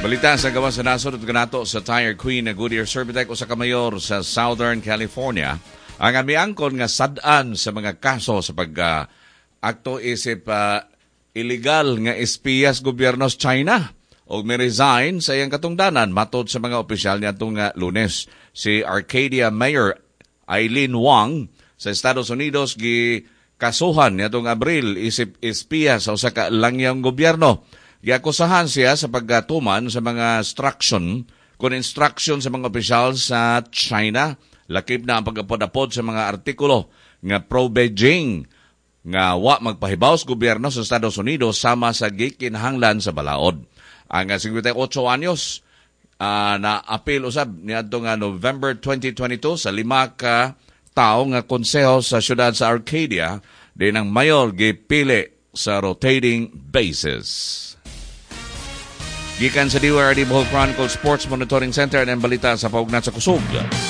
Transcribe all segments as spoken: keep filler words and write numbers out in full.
Balita sa gawas sa nasod at ganato sa Tire Queen na Goodyear Servitec o sa kamayor sa Southern California ang amiangkon nga sad-an sa mga kaso sa pag uh, akto isip uh, illegal nga espiyas gobyerno sa China o may resign sa iyang katungdanan matod sa mga opisyal niya itong uh, Lunes. Si Arcadia Mayor Eileen Wang sa Estados Unidos gi kasuhan niya itong Abril isip espiya sa usa ka langyang gobyerno. Giakusahan siya sa pagtuman sa mga instruction kung instruction sa mga opisyal sa China. Lakip na ang pagapod-apod sa mga artikulo nga pro-Beijing nga wa magpahibaw sa gobyerno sa Estados Unidos sama sa gikinahanglan sa balaod. Ang fifty-eight anyos uh, na apil usab niadto nga November twenty twenty-two sa lima ka tao nga konseho sa syudad sa Arcadia din ang mayor gipili sa rotating basis. Gikan sa D W R D Bohol Chronicle Sports Monitoring Center ang balita sa paugnat sa kusog.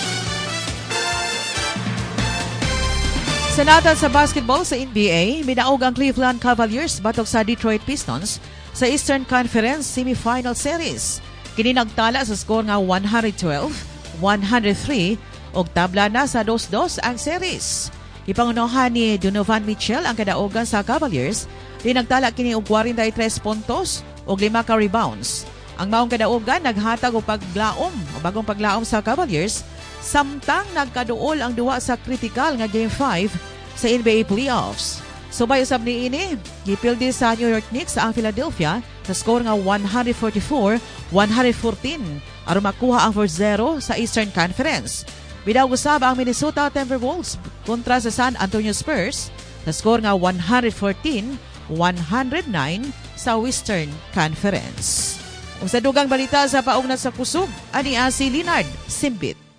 Sa natan sa basketball sa N B A, minaog ang Cleveland Cavaliers batok sa Detroit Pistons sa Eastern Conference Semifinal Series. Kini nagtala sa score nga one twelve one oh three og tabla na sa two two ang series. Ipangunahan ni Donovan Mitchell ang kadaogan sa Cavaliers, di nagtala kini og forty-three puntos og lima ka rebounds. Ang maong kadaogan naghatag og paglaom o bagong paglaom sa Cavaliers samtang nagkaduol ang duwa sa critical nga Game five sa N B A playoffs. Subay usab niini, gipildi sa New York Knicks ang Philadelphia sa score nga one forty-four one fourteen aron makuha ang four zero sa Eastern Conference. Bidaw usab ang Minnesota Timberwolves kontra sa San Antonio Spurs sa score nga one fourteen one oh nine sa Western Conference. Ug sa dugang balita sa paugnat sa kusog, ani si Leonard Simbit.